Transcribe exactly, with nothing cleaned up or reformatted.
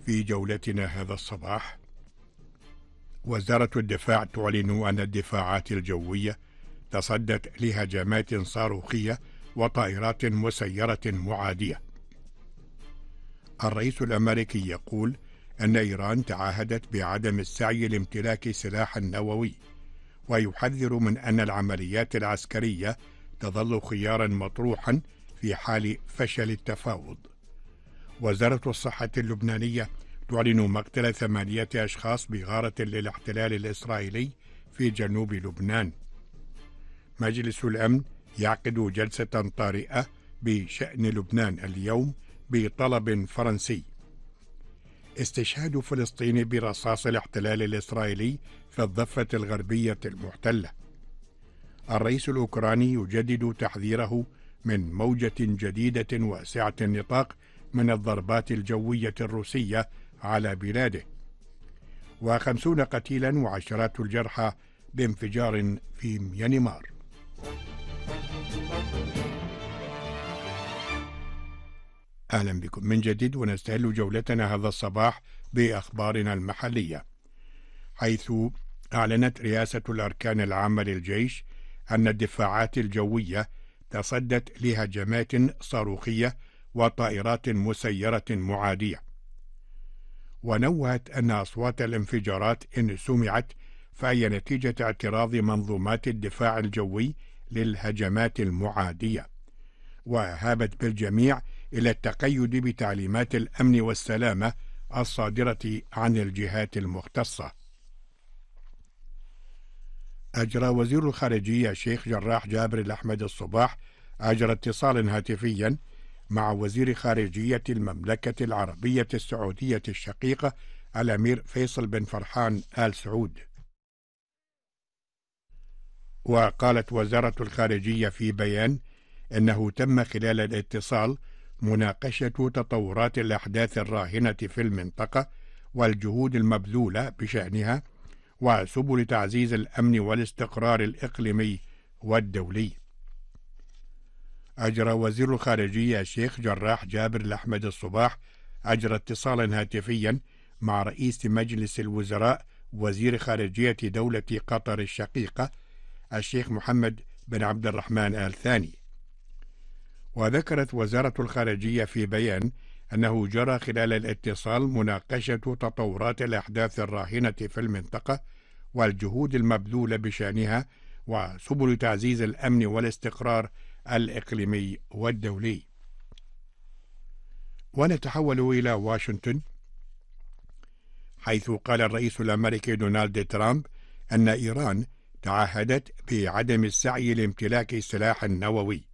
في جولتنا هذا الصباح، وزارة الدفاع تعلن أن الدفاعات الجوية تصدت لهجمات صاروخية وطائرات مسيرة معادية. الرئيس الأمريكي يقول أن إيران تعهدت بعدم السعي لامتلاك سلاح نووي، ويحذر من أن العمليات العسكرية تظل خيارا مطروحا في حال فشل التفاوض. وزارة الصحة اللبنانية تعلن مقتل ثمانية أشخاص بغارة للاحتلال الإسرائيلي في جنوب لبنان. مجلس الأمن يعقد جلسة طارئة بشأن لبنان اليوم بطلب فرنسي. استشهاد فلسطيني برصاص الاحتلال الإسرائيلي في الضفة الغربية المحتلة. الرئيس الأوكراني يجدد تحذيره من موجة جديدة واسعة النطاق من الضربات الجوية الروسية على بلاده. وخمسون قتيلا وعشرات الجرحى بانفجار في ميانمار. أهلا بكم من جديد، ونستهل جولتنا هذا الصباح بأخبارنا المحلية، حيث أعلنت رئاسة الأركان العامة للجيش أن الدفاعات الجوية تصدت لهجمات صاروخية وطائرات مسيرة معادية. ونوهت أن أصوات الانفجارات إن سمعت فهي نتيجة اعتراض منظومات الدفاع الجوي للهجمات المعادية، وهابت بالجميع إلى التقيد بتعليمات الأمن والسلامة الصادرة عن الجهات المختصة. أجرى وزير الخارجية الشيخ جراح جابر الأحمد الصباح أجرى اتصالا هاتفيا مع وزير خارجية المملكة العربية السعودية الشقيقة الأمير فيصل بن فرحان آل سعود. وقالت وزارة الخارجية في بيان إنه تم خلال الاتصال مناقشة تطورات الأحداث الراهنة في المنطقة والجهود المبذولة بشأنها، وسبل تعزيز الأمن والاستقرار الإقليمي والدولي. أجرى وزير الخارجية الشيخ جراح جابر الأحمد الصباح أجرى اتصالا هاتفيا مع رئيس مجلس الوزراء وزير خارجية دولة قطر الشقيقة الشيخ محمد بن عبد الرحمن آل ثاني. وذكرت وزارة الخارجية في بيان أنه جرى خلال الاتصال مناقشة تطورات الأحداث الراهنة في المنطقة والجهود المبذولة بشأنها، وسبل تعزيز الأمن والاستقرار الإقليمي والدولي. ونتحول إلى واشنطن، حيث قال الرئيس الأمريكي دونالد ترامب أن إيران تعهدت بعدم السعي لامتلاك سلاح نووي.